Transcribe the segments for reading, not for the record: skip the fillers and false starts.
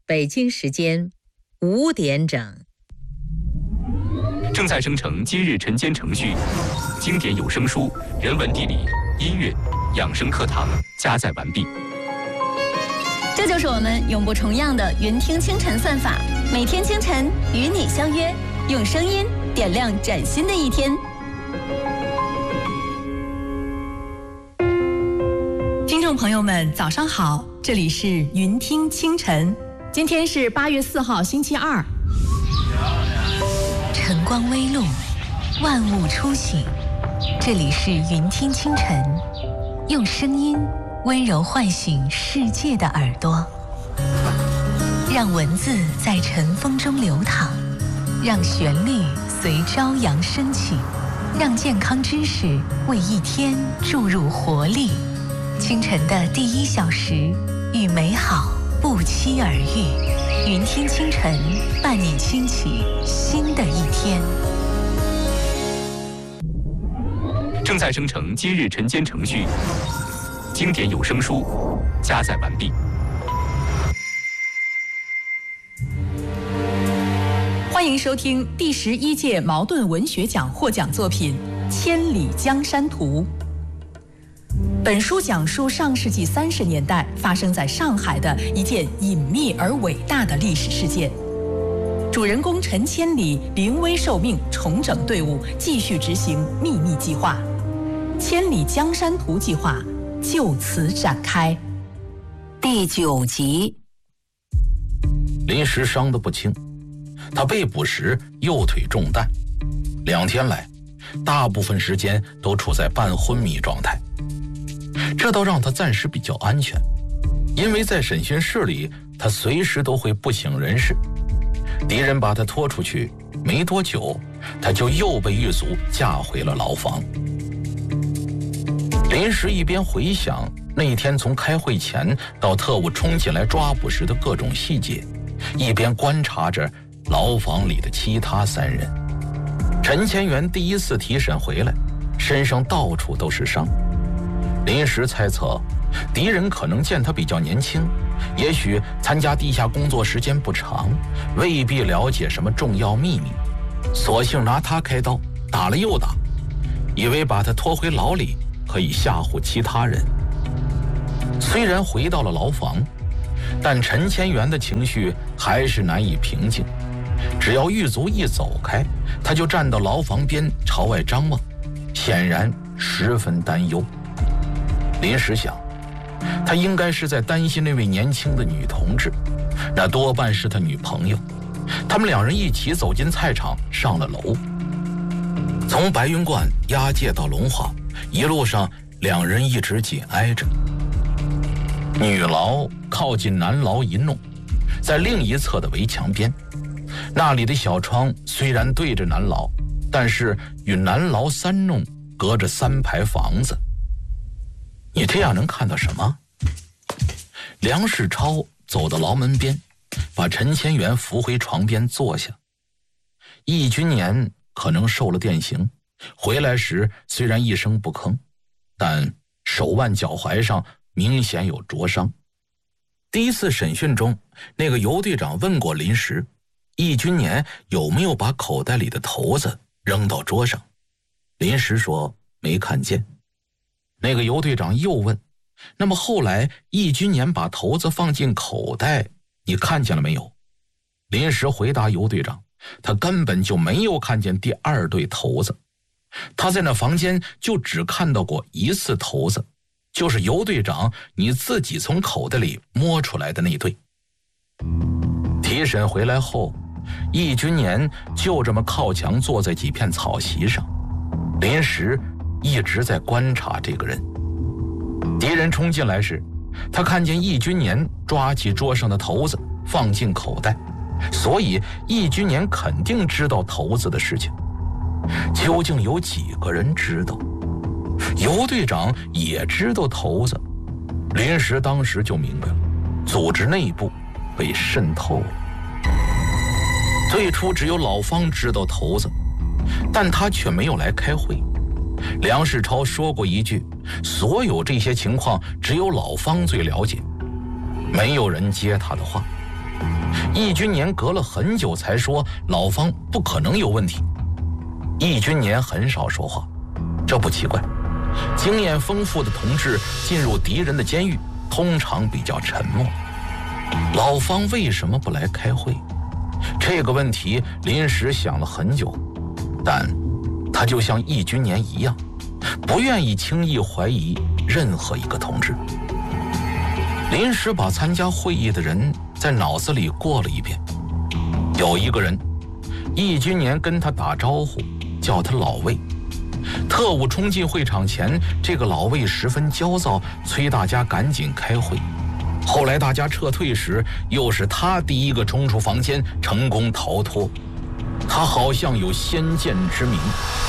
北京时间5点整。 正在生成今日晨间程序，经典有声书、人文地理、音乐、养生课堂加载完毕。 这就是我们永不重样的云听清晨算法，每天清晨与你相约，用声音点亮崭新的一天。 听众朋友们，早上好，这里是云听清晨，今天是8月4号，星期二。 晨光微露，万物初醒，这里是云听清晨，用声音温柔唤醒世界的耳朵，让文字在晨风中流淌，让旋律随朝阳升起，让健康知识为一天注入活力。清晨的第1小时，与美好不期而遇。云听清晨，伴你轻启新的一天。 正在生成今日晨间程序，经典有声书加载完毕。 欢迎收听第11届茅盾文学奖获奖作品《千里江山图》。本书讲述上世纪30年代发生在上海的一件隐秘而伟大的历史事件。主人公陈千里临危受命，重整队伍，继续执行秘密计划。千里江山图计划就此展开。 第9集。 临时伤得不轻，他被捕时右腿中弹，2天来大部分时间都处在半昏迷状态。这倒让他暂时比较安全，因为在审讯室里他随时都会不省人事。敌人把他拖出去没多久，他就又被狱卒架回了牢房。临时一边回想那天从开会前到特务冲进来抓捕时的各种细节，一边观察着牢房里的其他3人。陈千元第1次提审回来，身上到处都是伤。临时猜测，敌人可能见他比较年轻，也许参加地下工作时间不长，未必了解什么重要秘密，索性拿他开刀，打了又打，以为把他拖回牢里可以吓唬其他人。虽然回到了牢房，但陈千元的情绪还是难以平静。只要狱卒一走开，他就站到牢房边朝外张望，显然十分担忧。临时想，他应该是在担心那位年轻的女同志，那多半是他女朋友。他们2人一起走进菜场，上了楼。从白云观押解到龙华，一路上2人一直紧挨着。女牢靠近男牢一弄，在另一侧的围墙边，那里的小窗虽然对着男牢，但是与男牢3弄隔着3排房子。你这样能看到什么？梁世超走到牢门边，把陈千元扶回床边坐下。易君年可能受了电刑，回来时虽然一声不吭，但手腕脚踝上明显有灼伤。第1次审讯中，那个尤队长问过临时，易君年有没有把口袋里的骰子扔到桌上。临时说没看见。那个尤队长又问，那么后来易君年把骰子放进口袋，你看见了没有？临时回答尤队长，他根本就没有看见第2对骰子，他在那房间就只看到过1次骰子，就是尤队长你自己从口袋里摸出来的那对。提审回来后，易君年就这么靠墙坐在几片草席上，临时一直在观察这个人。敌人冲进来时，他看见易君年抓起桌上的骰子放进口袋，所以易君年肯定知道骰子的事情。究竟有几个人知道？尤队长也知道骰子。临时当时就明白了，组织内部被渗透了。最初只有老方知道骰子，但他却没有来开会。梁世超说过一句，所有这些情况只有老方最了解，没有人接他的话。 易君年隔了很久才说老方不可能有问题。易君年很少说话，这不奇怪，经验丰富的同志进入敌人的监狱通常比较沉默。老方为什么不来开会？这个问题临时想了很久，但他就像易君年一样，不愿意轻易怀疑任何一个同志。临时把参加会议的人在脑子里过了一遍，有一个人，易君年跟他打招呼，叫他老魏。特务冲进会场前，这个老魏十分焦躁，催大家赶紧开会。后来大家撤退时，又是他第一个冲出房间，成功逃脱。他好像有先见之明。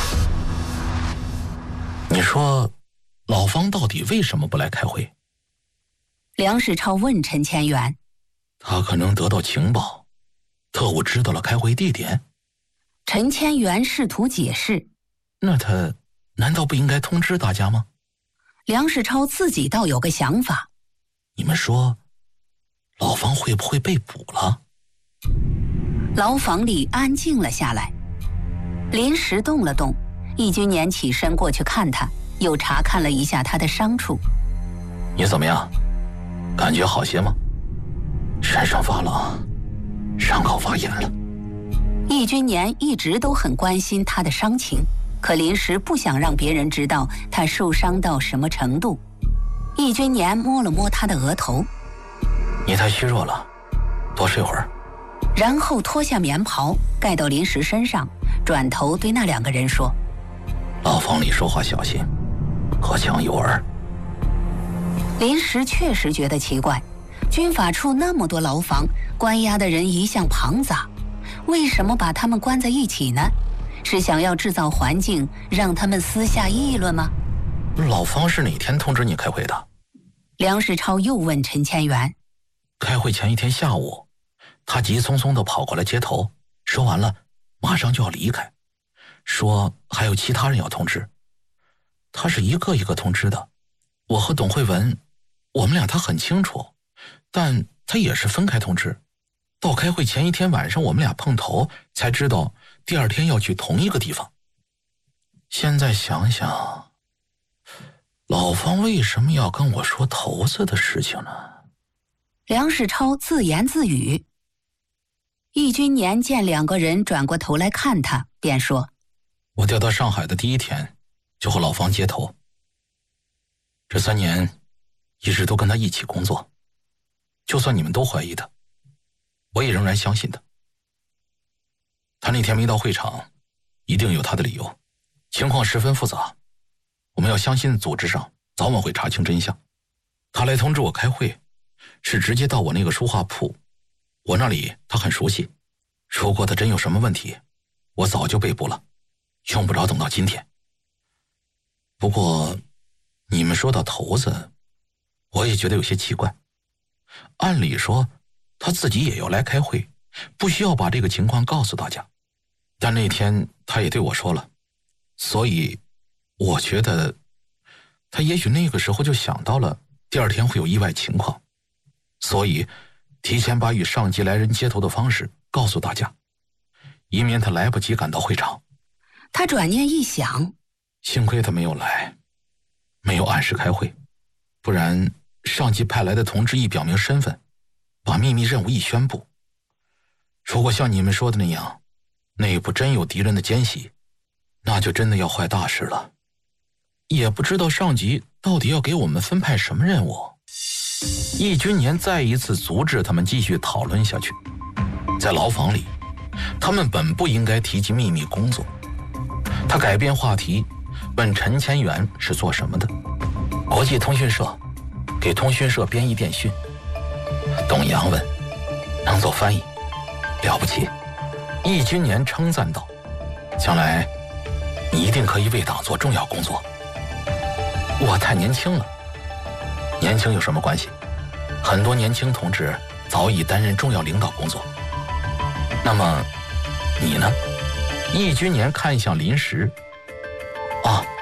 你说，老方到底为什么不来开会？ 梁世超问陈千元。 他可能得到情报，特务知道了开会地点。 陈千元试图解释。 那他难道不应该通知大家吗？ 梁世超自己倒有个想法。 你们说，老方会不会被捕了？ 牢房里安静了下来，临时动了动，易君年起身过去看他，又查看了一下他的伤处。 你怎么样？感觉好些吗？身上发冷，伤口发炎了。 易君年一直都很关心他的伤情，可临时不想让别人知道他受伤到什么程度。易君年摸了摸他的额头。 你太虚弱了，多睡会儿。 然后脱下棉袍盖到临时身上，转头对那两个人说： 牢房里说话小心，荷枪有耳。 临时确实觉得奇怪，军法处那么多牢房，关押的人一向庞杂，为什么把他们关在一起呢？是想要制造环境让他们私下议论吗？ 老方是哪天通知你开会的？ 梁世超又问陈千元。 开会前一天下午，他急匆匆地跑过来接头，说完了马上就要离开，说还有其他人要通知。他是一个一个通知的，我和董慧文，我们俩他很清楚，但他也是分开通知。到开会前一天晚上我们俩碰头，才知道第二天要去同一个地方。现在想想，老方为什么要跟我说头子的事情呢？ 梁世超自言自语。易君年见两个人转过头来看他，便说： 我调到上海的第一天就和老方接头，这3年一直都跟他一起工作，就算你们都怀疑他，我也仍然相信他。他那天没到会场，一定有他的理由，情况十分复杂，我们要相信组织上早晚会查清真相。他来通知我开会，是直接到我那个书画铺，我那里他很熟悉，如果他真有什么问题，我早就被捕了，用不着等到今天。不过你们说到头子，我也觉得有些奇怪。按理说他自己也要来开会，不需要把这个情况告诉大家，但那天他也对我说了，所以我觉得他也许那个时候就想到了第二天会有意外情况，所以提前把与上级来人接头的方式告诉大家，以免他来不及赶到会场。 他转念一想， 幸亏他没有来，没有按时开会，不然上级派来的同志一表明身份，把秘密任务一宣布，如果像你们说的那样，内部真有敌人的奸细，那就真的要坏大事了。也不知道上级到底要给我们分派什么任务。易君年再一次阻止他们继续讨论下去。在牢房里，他们本不应该提及秘密工作。他改变话题，问陈千元是做什么的。国际通讯社，给通讯社编译电讯。董阳问，能做翻译，了不起。易君年称赞道，将来你一定可以为党做重要工作。我太年轻了。年轻有什么关系？很多年轻同志早已担任重要领导工作。那么你呢？易君年看向临时。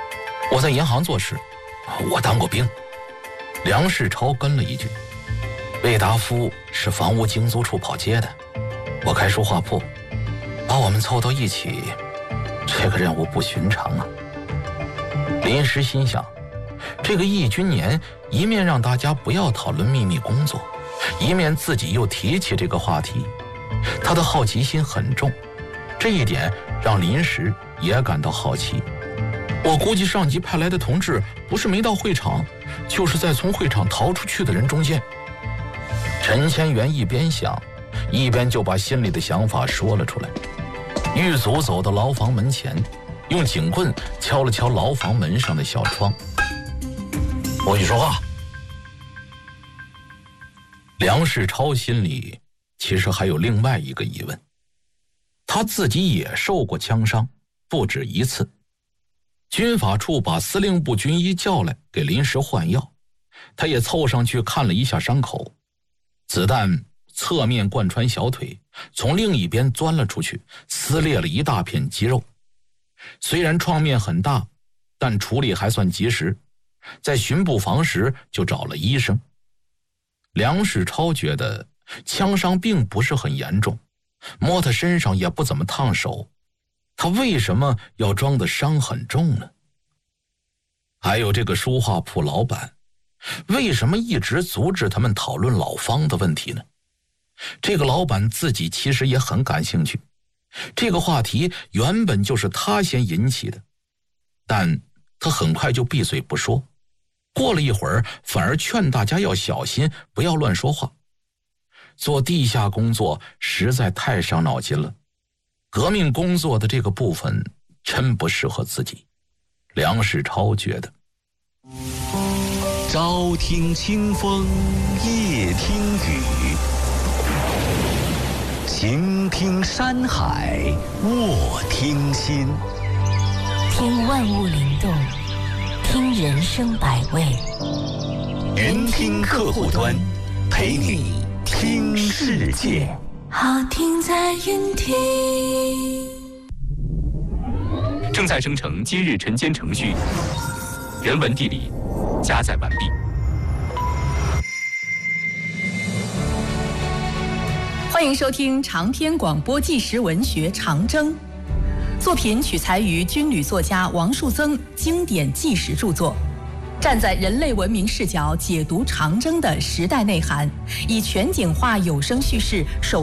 我在银行做事，我当过兵。梁世超跟了一句。 魏达夫是房屋经租处跑街的，我开书画铺，把我们凑到一起，这个任务不寻常啊。临时心想，这个义军年一面让大家不要讨论秘密工作，一面自己又提起这个话题，他的好奇心很重，这一点让临时也感到好奇。我估计上级派来的同志不是没到会场，就是在从会场逃出去的人中间。陈千元一边想，一边就把心里的想法说了出来。狱卒走到牢房门前，用警棍敲了敲牢房门上的小窗。不许说话。梁世超心里其实还有另外一个疑问，他自己也受过枪伤，不止一次。军法处把司令部军医叫来给临时换药，他也凑上去看了一下伤口，子弹侧面贯穿小腿，从另一边钻了出去，撕裂了一大片肌肉。虽然创面很大，但处理还算及时，在巡捕房时就找了医生。梁世超觉得枪伤并不是很严重，摸他身上也不怎么烫手，他为什么要装得伤很重呢？还有这个书画铺老板，为什么一直阻止他们讨论老方的问题呢？这个老板自己其实也很感兴趣，这个话题原本就是他先引起的，但他很快就闭嘴不说，过了一会儿反而劝大家要小心，不要乱说话。做地下工作实在太伤脑筋了，革命工作的这个部分真不适合自己。梁世超觉得， 朝听清风，夜听雨，晴听山海，卧听心。 听万物灵动，听人生百味。 云听客户端，陪你听世界。 好听在云听。 正在生成今日晨间程序，人文地理加载完毕。 欢迎收听长篇广播纪实文学《长征》，作品取材于军旅作家王树增经典纪实著作，站在人类文明视角解读长征的时代内涵，以全景化有声叙事